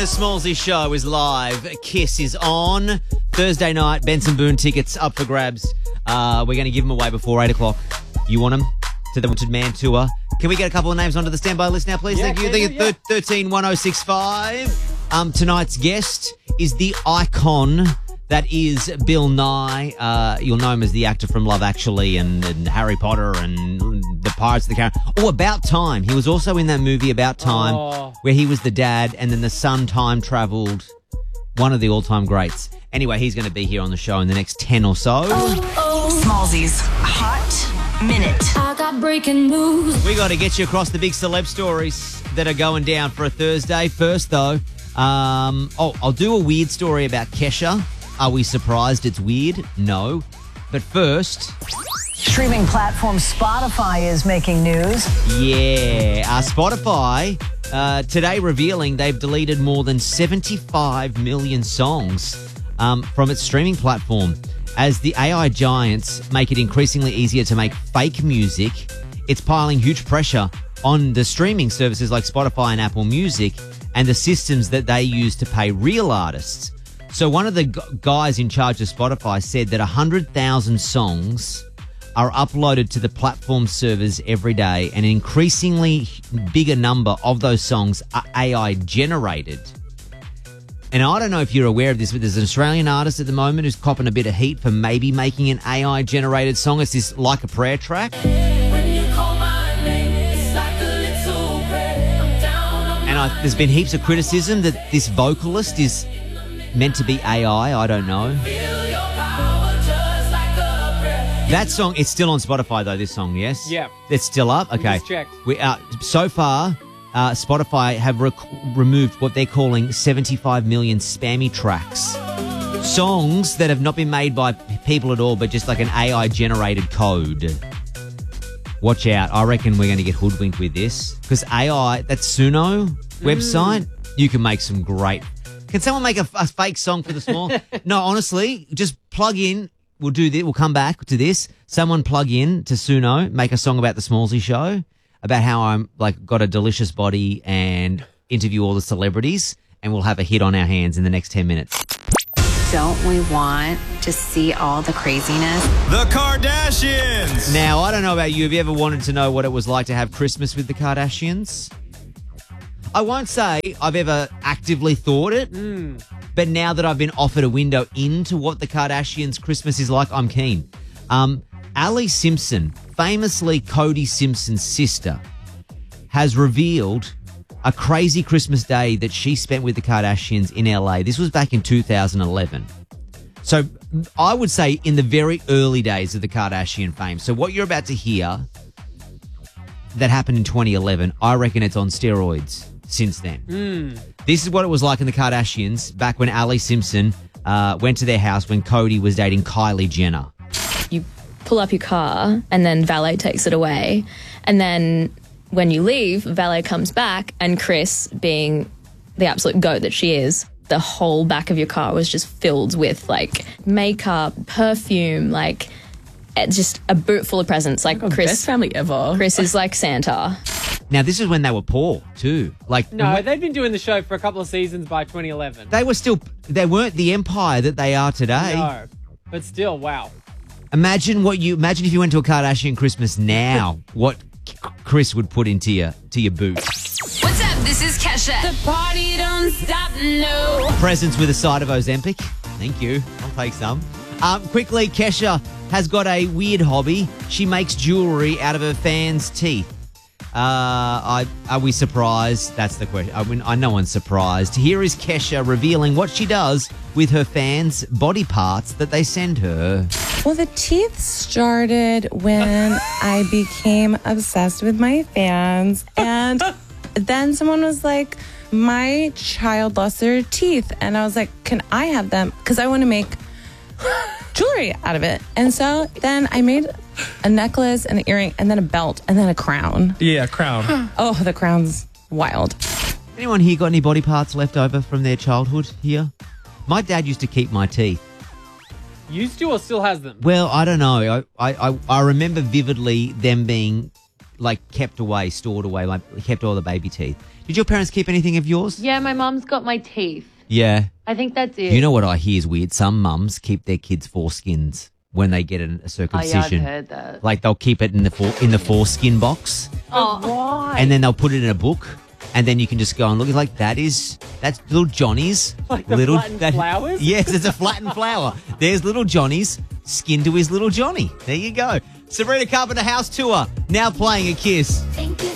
The Smallsy Show is live. Kiss is on. Thursday night, Benson Boone tickets up for grabs. We're going to give them away before 8 o'clock. You want them? To the Wanted Man Tour. Can we get a couple of names onto the standby list now, please? Yeah, Thank you. 131065. Tonight's guest is the icon that is Bill Nye. You'll know him as the actor from Love Actually and Harry Potter and the Pirates of the Caribbean. Oh, About Time. He was also in that movie About Time where he was the dad and then the son time travelled. One of the all-time greats. Anyway, he's going to be here on the show in the next 10 or so. Smallsy's Hot Minute. I got breaking news. We got to get you across the big celeb stories that are going down for a Thursday. First, though, I'll do a weird story about Kesha. Are we surprised it's weird? No. But first... Streaming platform Spotify is making news. Yeah. Spotify today revealing they've deleted more than 75 million songs from its streaming platform. As the AI giants make it increasingly easier to make fake music, it's piling huge pressure on the streaming services like Spotify and Apple Music and the systems that they use to pay real artists. So one of the guys in charge of Spotify said that 100,000 songs are uploaded to the platform servers every day, and an increasingly bigger number of those songs are AI generated. And I don't know if you're aware of this, but there's an Australian artist at the moment who's copping a bit of heat for maybe making an AI-generated song. It's this Like a Prayer track. And there's been heaps of criticism that this vocalist is meant to be AI. I don't know. That song, it's still on Spotify, though, this song, yes? Yeah. It's still up? Okay. Just checked. So far... Spotify have removed what they're calling 75 million spammy tracks. Songs that have not been made by people at all, but just like an AI-generated code. Watch out. I reckon we're going to get hoodwinked with this. Because AI, that Suno website, you can make some great... Can someone make a fake song for the small... No, honestly, just plug in. We'll do this. We'll come back to this. Someone plug in to Suno, make a song about the Smallsy Show, about how I'm got a delicious body and interview all the celebrities, and we'll have a hit on our hands in the next 10 minutes. Don't we want to see all the craziness? The Kardashians! Now, I don't know about you. Have you ever wanted to know what it was like to have Christmas with the Kardashians? I won't say I've ever actively thought it, but now that I've been offered a window into what the Kardashians' Christmas is like, I'm keen. Ali Simpson, famously Cody Simpson's sister, has revealed a crazy Christmas day that she spent with the Kardashians in LA. This was back in 2011. So I would say in the very early days of the Kardashian fame. So what you're about to hear that happened in 2011, I reckon it's on steroids since then. This is what it was like in the Kardashians back when Ali Simpson went to their house when Cody was dating Kylie Jenner. You pull up your car and then valet takes it away, and then when you leave, valet comes back, and Kris, being the absolute goat that she is, the whole back of your car was just filled with makeup, perfume, just a boot full of presents. Kris, best family ever. Kris is like Santa. Now this is when they were poor too. No, they'd been doing the show for a couple of seasons by 2011. They weren't the empire that they are today. No, but still, wow. Imagine if you went to a Kardashian Christmas now, what Kris would put into your boot. What's up? This is Kesha. The party don't stop, no. Presents with a side of Ozempic. Thank you. I'll take some. Quickly, Kesha has got a weird hobby. She makes jewellery out of her fans' teeth. Are we surprised? That's the question. No one's surprised. Here is Kesha revealing what she does with her fans' body parts that they send her. Well, the teeth started when I became obsessed with my fans. And then someone was like, my child lost their teeth. And I was like, can I have them? Because I want to make jewelry out of it. And so then I made a necklace, an earring, and then a belt, and then a crown. Yeah, crown. Oh, the crown's wild. Anyone here got any body parts left over from their childhood here? My dad used to keep my teeth. Used to or still has them? Well, I don't know. I remember vividly them being kept away, stored away, kept all the baby teeth. Did your parents keep anything of yours? Yeah, my mom's got my teeth. Yeah. I think that's it. You know what I hear is weird? Some mums keep their kids' foreskins when they get a circumcision. Oh, yeah, I've heard that. Like they'll keep it in the foreskin box. Oh, why? And then they'll put it in a book, and then you can just go and look. It's like that's little Johnny's Like the little flattened flowers? Yes, it's a flattened flower. There's little Johnny's skin to his little Johnny. There you go. Sabrina Carpenter House Tour now playing a Kiss. Thank you